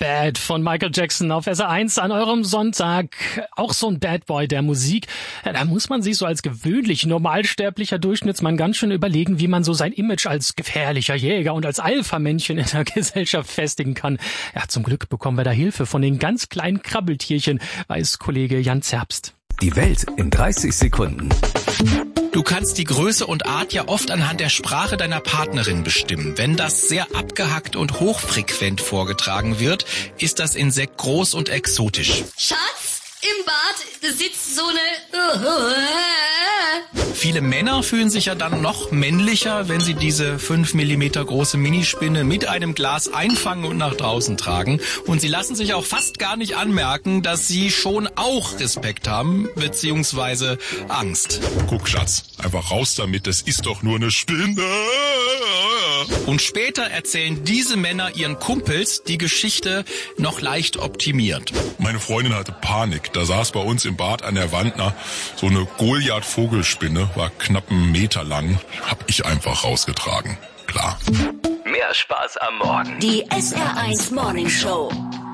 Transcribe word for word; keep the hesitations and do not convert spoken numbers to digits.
Bad von Michael Jackson auf S R eins an eurem Sonntag. Auch so ein Bad Boy der Musik. Ja, da muss man sich so als gewöhnlich normalsterblicher Durchschnittsmann ganz schön überlegen, wie man so sein Image als gefährlicher Jäger und als Alpha-Männchen in der Gesellschaft festigen kann. Ja, zum Glück bekommen wir da Hilfe von den ganz kleinen Krabbeltierchen, weiß Kollege Jan Zerbst. Die Welt in dreißig Sekunden. Du kannst die Größe und Art ja oft anhand der Sprache deiner Partnerin bestimmen. Wenn das sehr abgehackt und hochfrequent vorgetragen wird, ist das Insekt groß und exotisch. Schatz, im Bad sitzt so eine... Viele Männer fühlen sich ja dann noch männlicher, wenn sie diese fünf Millimeter große Minispinne mit einem Glas einfangen und nach draußen tragen. Und sie lassen sich auch fast gar nicht anmerken, dass sie schon auch Respekt haben, beziehungsweise Angst. Guck, Schatz, einfach raus damit, das ist doch nur eine Spinne. Und später erzählen diese Männer ihren Kumpels die Geschichte noch leicht optimiert. Meine Freundin hatte Panik. Da saß bei uns im Bad an der Wand na, so eine Goliath-Vogelspinne, war knapp einen Meter lang. Hab ich einfach rausgetragen. Klar. Mehr Spaß am Morgen. Die S R eins Morning Show.